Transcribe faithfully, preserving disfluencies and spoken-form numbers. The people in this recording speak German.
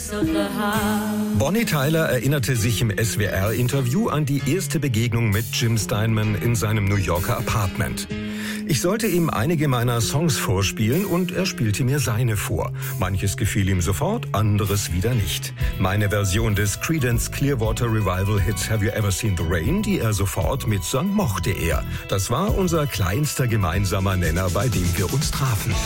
Bonnie Tyler erinnerte sich im S W R-Interview an die erste Begegnung mit Jim Steinman in seinem New Yorker Apartment. Ich sollte ihm einige meiner Songs vorspielen und er spielte mir seine vor. Manches gefiel ihm sofort, anderes wieder nicht. Meine Version des Creedence Clearwater Revival Hits Have You Ever Seen the Rain, die er sofort mitsang, mochte er. Das war unser kleinster gemeinsamer Nenner, bei dem wir uns trafen.